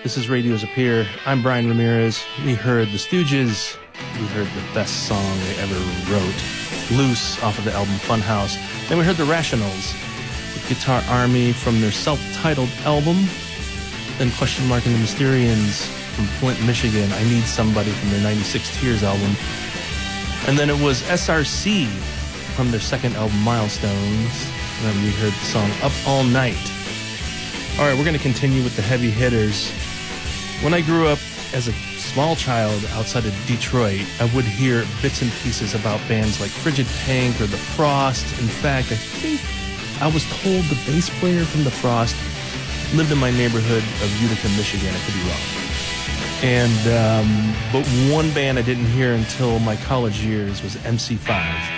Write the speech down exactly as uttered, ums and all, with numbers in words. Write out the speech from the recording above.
This is Radios Appear. I'm Brian Ramirez. We heard The Stooges. We heard the best song they ever wrote, Loose, off of the album Funhouse. Then we heard The Rationals with Guitar Army from their self-titled album. Then Question Mark and the Mysterians from Flint, Michigan, I Need Somebody from their ninety-six Tears album. And then it was S R C from their second album, Milestones. And then we heard the song Up All Night. All right, we're going to continue with the heavy hitters. When I grew up as a small child outside of Detroit, I would hear bits and pieces about bands like Frigid Tank or The Frost. In fact, I think I was told the bass player from The Frost lived in my neighborhood of Utica, Michigan. I could be wrong. And, um, but one band I didn't hear until my college years was M C five.